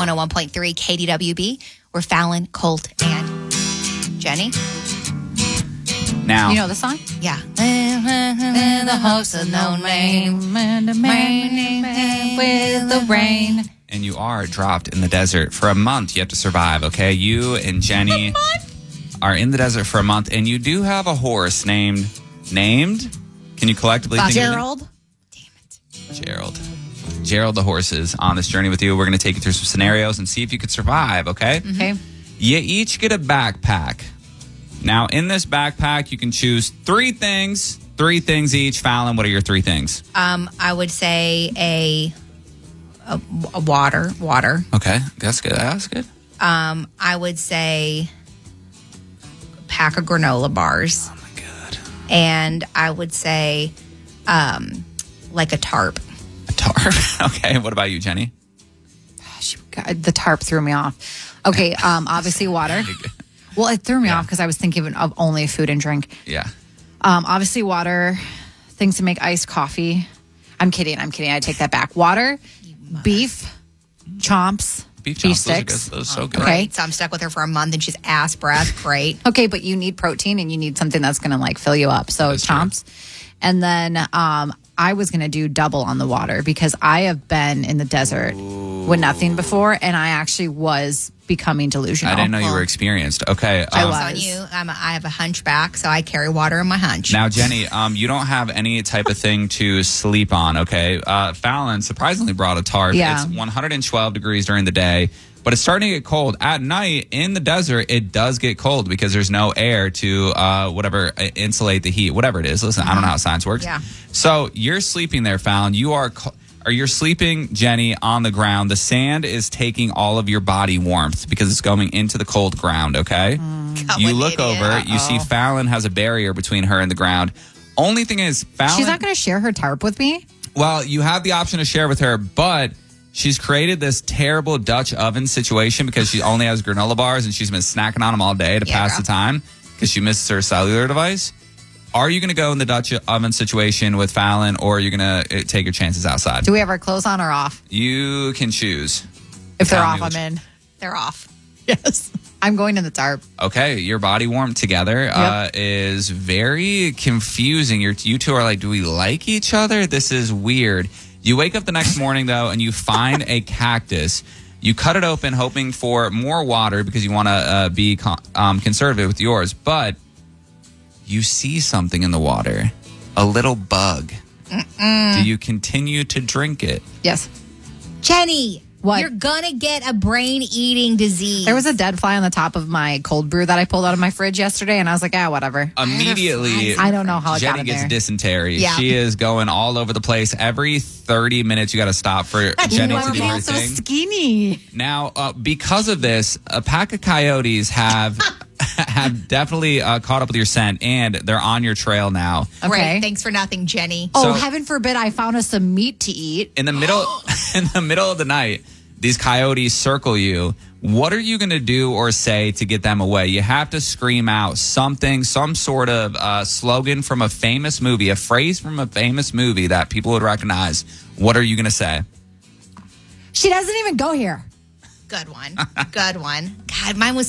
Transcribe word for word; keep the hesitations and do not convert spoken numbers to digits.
one oh one point three K D W B. We're Fallon, Colt, and Jenny. Now, you know the song? Yeah. The horse of no name, with the rain. and you are dropped in the desert for a month. You have to survive, okay? You and Jenny are in the desert for a month, and you do have a horse named, named? Can you collectively think Gerald? of it? Gerald. Gerald the horse is on this journey with you. We're going to take you through some scenarios and see if you could survive, okay? Okay. You each get a backpack. Now, in this backpack, you can choose three things. Three things each. Fallon, what are your three things? Um, I would say a, a, a water, water. Okay, that's good. That's good. Um, I would say a pack of granola bars. Oh, my God. And I would say um, like a tarp. A tarp. Okay, what about you, Jenny? Gosh, God, the tarp threw me off. Okay, um, obviously water. Well, it threw me Yeah. off because I was thinking of only food and drink. Yeah. Um, obviously water, things to make iced coffee. I'm kidding. I'm kidding. I take that back. Water, beef, chomps, Beef, beef chomps, those are sticks. good. Those are so good. Okay. Great. So I'm stuck with her for a month and she's ass breath. Great. Okay, but you need protein and you need something that's going to like fill you up. So That's true. chomps. And then um, I was going to do double on the water because I have been in the desert with nothing before, and I actually was becoming delusional. I didn't know you were experienced. Okay. I um, was. On you, I'm a, I have a hunchback, so I carry water in my hunch. Now, Jenny, um, you don't have any type of thing to sleep on, okay? Uh, Fallon surprisingly brought a tarp. Yeah. It's one hundred twelve degrees during the day, but it's starting to get cold. At night, in the desert, it does get cold because there's no air to uh, whatever, uh, insulate the heat, whatever it is. Listen, I don't know how science works. Yeah. So you're sleeping there, Fallon. You are... Co- Or you're sleeping, Jenny, on the ground. The sand is taking all of your body warmth because it's going into the cold ground, okay? God, You what look an idiot. over, you see Fallon has a barrier between her and the ground. Only thing is, Fallon... She's not going to share her tarp with me? Well, you have the option to share with her, but she's created this terrible Dutch oven situation because she only has granola bars and she's been snacking on them all day to Yeah, pass girl. the time because she misses her cellular device. Are you going to go in the Dutch oven situation with Fallon, or are you going to take your chances outside? Do we have our clothes on or off? You can choose. If they're Tell off, me which- I'm in. They're off. Yes. I'm going in the tarp. Okay, your body warmth together uh, is very confusing. You're, you two are like, do we like each other? This is weird. You wake up the next morning, though, and you find a cactus. You cut it open, hoping for more water because you want to uh, be con- um, conservative with yours. But you see something in the water, a little bug. Mm-mm. Do you continue to drink it? Yes. Jenny, What? you're going to get a brain-eating disease. There was a dead fly on the top of my cold brew that I pulled out of my fridge yesterday, and I was like, ah, whatever. Immediately, I don't know how it got Jenny in gets there. dysentery. Yeah. She is going all over the place. Every thirty minutes, you got to stop for Jenny Ooh, to I'm do her getting so thing. skinny. Now, uh, because of this, a pack of coyotes have have definitely uh, caught up with your scent, and they're on your trail now. Great. Okay. Thanks for nothing, Jenny. Oh, So- heaven forbid I found us some meat to eat. In the middle, in the middle of the night, these coyotes circle you. What are you going to do or say to get them away? You have to scream out something, some sort of uh, slogan from a famous movie, a phrase from a famous movie that people would recognize. What are you going to say? She doesn't even go here. Good one. Good one. God, mine was